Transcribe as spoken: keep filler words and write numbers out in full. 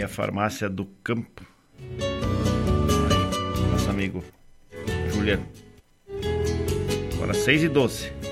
a farmácia do campo. Aí, nosso amigo Juliano. Agora seis e doze.